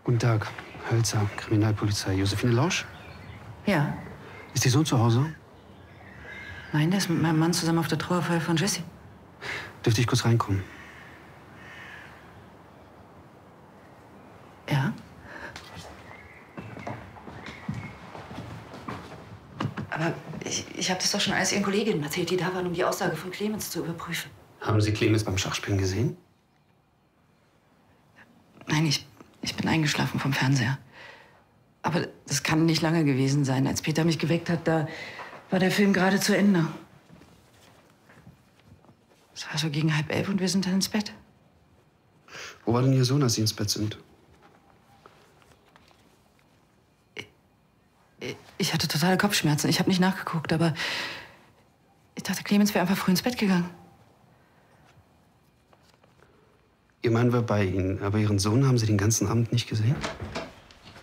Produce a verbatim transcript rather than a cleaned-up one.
Guten Tag, Hölzer, Kriminalpolizei. Josephine Lausch? Ja. Ist Ihr Sohn zu Hause? Nein, der ist mit meinem Mann zusammen auf der Trauerfeier von Jessie. Dürfte ich kurz reinkommen? Ja. Aber ich, ich habe das doch schon alles Ihren Kolleginnen erzählt, die da waren, um die Aussage von Clemens zu überprüfen. Haben Sie Clemens beim Schachspielen gesehen? Nein, ich, ich bin eingeschlafen vom Fernseher. Aber das kann nicht lange gewesen sein. Als Peter mich geweckt hat, da war der Film gerade zu Ende. Es war so gegen halb elf und wir sind dann ins Bett. Wo war denn Ihr Sohn, als Sie ins Bett sind? Ich, ich hatte totale Kopfschmerzen. Ich habe nicht nachgeguckt, aber ich dachte, Clemens wäre einfach früh ins Bett gegangen. Ihr Mann war bei Ihnen, aber Ihren Sohn haben Sie den ganzen Abend nicht gesehen?